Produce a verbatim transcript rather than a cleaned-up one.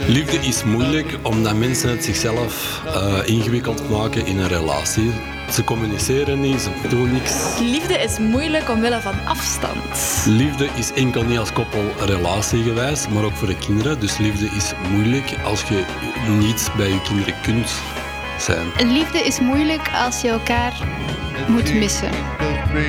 Liefde is moeilijk omdat mensen het zichzelf uh, ingewikkeld maken in een relatie. Ze communiceren niet, ze doen niks. Liefde is moeilijk omwille van afstand. Liefde is enkel niet als koppel relatiegewijs, maar ook voor de kinderen. Dus liefde is moeilijk als je niet bij je kinderen kunt zijn. Liefde is moeilijk als je elkaar moet missen.